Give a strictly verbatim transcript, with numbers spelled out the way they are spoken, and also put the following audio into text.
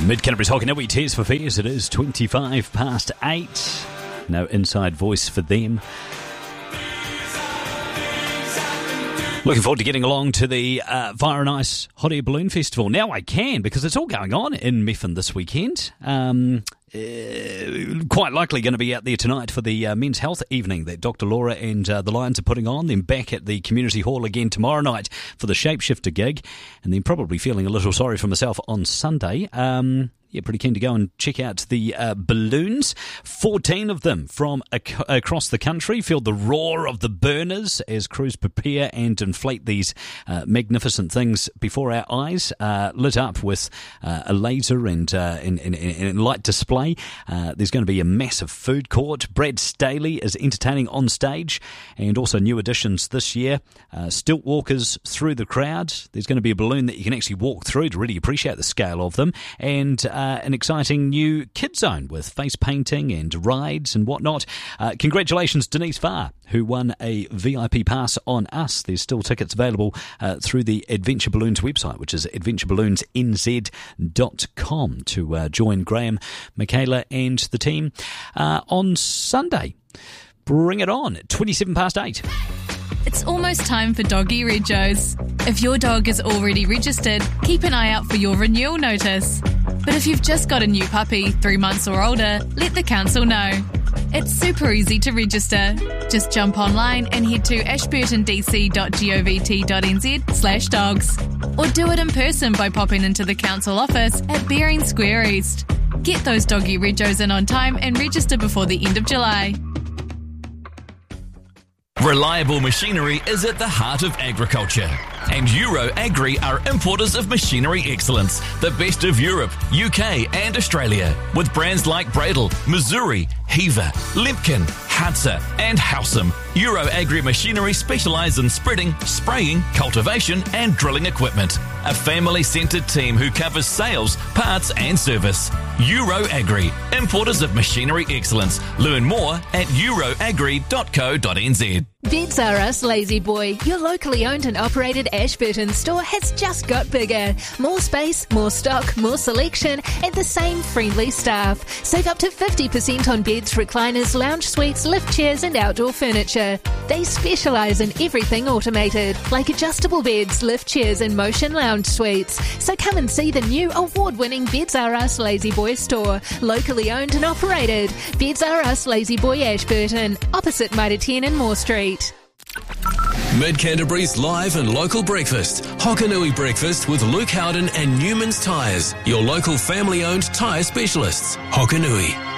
Mid-Canterbury's Hokanui Tears for Fears. It is twenty-five past eight. No inside voice for them. Looking forward to getting along to the uh, Fire and Ice Hot Air Balloon Festival. Now I can, because it's all going on in Methven this weekend. Um, uh, quite likely going to be out there tonight for the uh, men's health evening that Doctor Laura and uh, the Lions are putting on. Then back at the community hall again tomorrow night for the Shapeshifter gig. And then probably feeling a little sorry for myself on Sunday. Um... Yeah, pretty keen to go and check out the uh, balloons. fourteen of them from ac- across the country. Feel the roar of the burners as crews prepare and inflate these uh, magnificent things before our eyes, uh, lit up with uh, a laser and, uh, and, and, and light display. Uh, there's going to be a massive food court. Brad Staley is entertaining on stage, and also new additions this year. Uh, stilt walkers through the crowd. There's going to be a balloon that you can actually walk through to really appreciate the scale of them. And uh, Uh, an exciting new kid zone with face painting and rides and whatnot. Uh, congratulations, Denise Farr, who won a V I P pass on us. There's still tickets available uh, through the Adventure Balloons website, which is adventure balloons n z dot com, to uh, join Graham, Michaela and the team uh, on Sunday. Bring it on, twenty-seven past eight. It's almost time for Doggy Regos. If your dog is already registered, keep an eye out for your renewal notice. But if you've just got a new puppy, three months or older, let the council know. It's super easy to register. Just jump online and head to ashburton d c dot govt dot n z slash dogs. Or do it in person by popping into the council office at Bering Square East. Get those Doggy Regos in on time and register before the end of July. Reliable machinery is at the heart of agriculture. And Euro Agri are importers of machinery excellence, the best of Europe, U K and Australia. With brands like Bradle, Missouri, Heaver, Lemkin, Hadza and Howsam, Euro Agri Machinery specialise in spreading, spraying, cultivation and drilling equipment. A family-centred team who covers sales, parts and service. Euro Agri, importers of machinery excellence. Learn more at euro agri dot co dot n z. Beds R Us Lazy Boy, your locally owned and operated Ashburton store has just got bigger. More space, more stock, more selection, and the same friendly staff. Save up to fifty percent on beds, recliners, lounge suites, lift chairs and outdoor furniture. They specialise in everything automated, like adjustable beds, lift chairs and motion lounge suites. So come and see the new award-winning Beds R Us Lazy Boy store, locally owned and operated. Beds R Us Lazy Boy Ashburton, opposite Mitre ten and Moore Street. Mid-Canterbury's live and local breakfast. Hokanui Breakfast with Luke Howden and Newman's Tyres, your local family-owned tyre specialists. Hokanui.